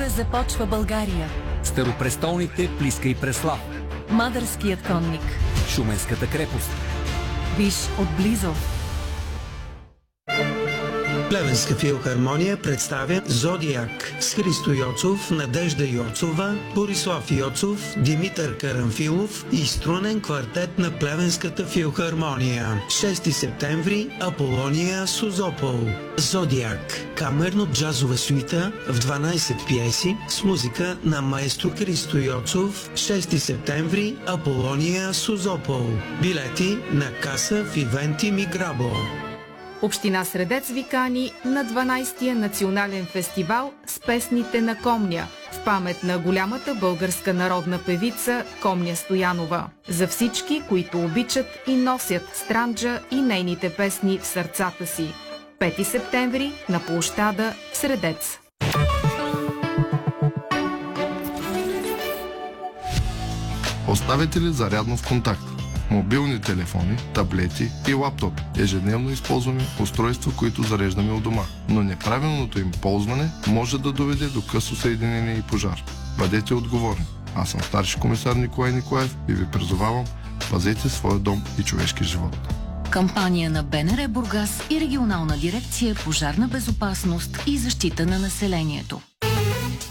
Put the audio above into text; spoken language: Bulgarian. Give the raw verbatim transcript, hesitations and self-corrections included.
Отвътре започва България. Старопрестолните Плиска и Преслав. Мадърският конник. Шуменската крепост. Виж отблизо. Плевенска филхармония представя Зодиак с Христо Йоцов, Надежда Йоцова, Борислав Йоцов, Димитър Карамфилов и струнен квартет на Плевенската филхармония. шести септември, Аполония, Созопол. Зодиак – камерно-джазова суита в дванайсет пиеси с музика на маестро Христо Йоцов. шести септември, Аполония, Созопол. Билети на каса в Ивенти Миграбо. Община Средец ви кани на дванайсетия национален фестивал с песните на Комня в памет на голямата българска народна певица Комня Стоянова. За всички, които обичат и носят Странджа и нейните песни в сърцата си. пети септември на площада в Средец. Оставете ли зарядно в контакт? Мобилни телефони, таблети и лаптопи. Ежедневно използваме устройства, които зареждаме у дома. Но неправилното им ползване може да доведе до късо съединение и пожар. Бъдете отговорни. Аз съм старши комисар Николай Николаев и ви призовавам: пазете своя дом и човешки живот. Кампания на БНР Бургас и регионална дирекция пожарна безопасност и защита на населението.